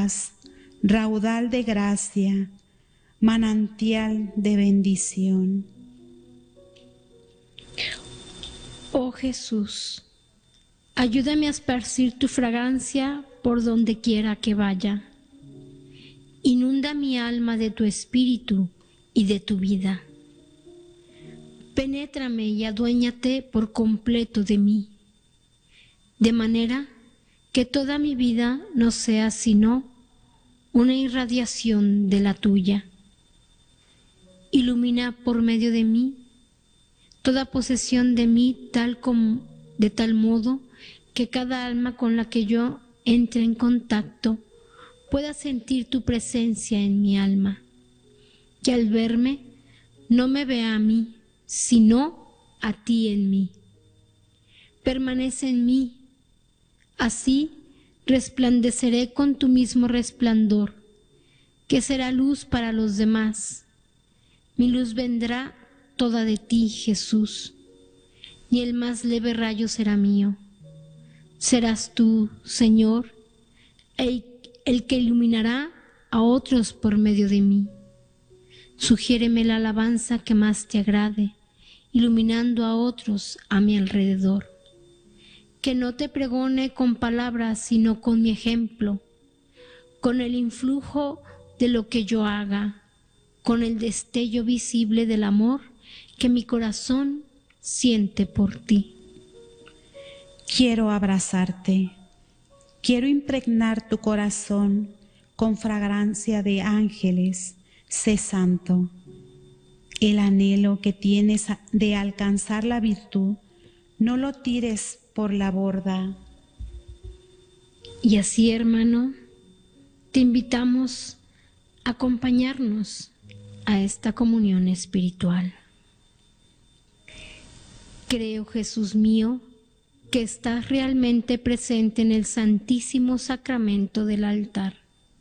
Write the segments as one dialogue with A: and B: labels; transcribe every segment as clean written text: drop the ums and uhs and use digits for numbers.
A: paz, raudal de gracia, manantial de bendición.
B: Oh Jesús, ayúdame a esparcir tu fragancia por donde quiera que vaya. Inunda mi alma de tu espíritu y de tu vida. Penétrame y aduéñate por completo de mí, de manera que toda mi vida no sea sino una irradiación de la tuya. Ilumina por medio de mí toda posesión de mí de tal modo que cada alma con la que yo entre en contacto pueda sentir tu presencia en mi alma, que al verme no me vea a mí, sino a ti en mí. Permanece en mí, así resplandeceré con tu mismo resplandor, que será luz para los demás. Mi luz vendrá toda de ti, Jesús, ni el más leve rayo será mío. Serás tú, Señor, el que iluminará a otros por medio de mí. Sugiéreme la alabanza que más te agrade, iluminando a otros a mi alrededor. Que no te pregone con palabras, sino con mi ejemplo, con el influjo de lo que yo haga, con el destello visible del amor que mi corazón siente por ti.
A: Quiero abrazarte, quiero impregnar tu corazón con fragancia de ángeles. Sé santo. El anhelo que tienes de alcanzar la virtud, no lo tires por la borda.
B: Y así, hermano, te invitamos a acompañarnos a esta comunión espiritual. Creo, Jesús mío, que estás realmente presente en el Santísimo Sacramento del altar.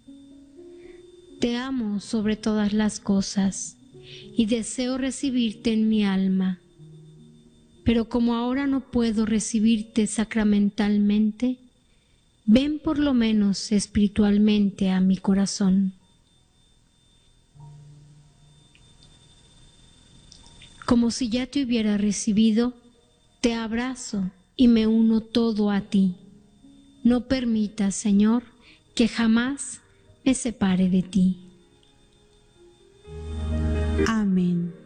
B: Te amo sobre todas las cosas y deseo recibirte en mi alma. Pero como ahora no puedo recibirte sacramentalmente, ven por lo menos espiritualmente a mi corazón. Como si ya te hubiera recibido, te abrazo y me uno todo a ti. No permitas, Señor, que jamás me separe de ti.
A: Amén.